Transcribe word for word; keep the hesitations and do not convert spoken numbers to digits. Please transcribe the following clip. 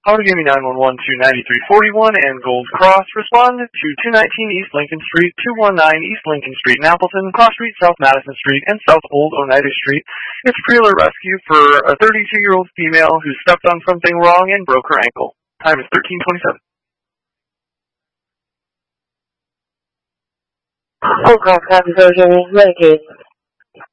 Outagaming nine one one to ninety-three forty-one and Gold Cross. Respond to two nineteen East Lincoln Street, two nineteen East Lincoln Street in Appleton, Cross Street, South Madison Street, and South Old Oneida Street. It's a pre-alert rescue for a thirty-two-year-old female who stepped on something wrong and broke her ankle. Time is thirteen twenty-seven. Gold Cross, copy, Virgin, Medicaid.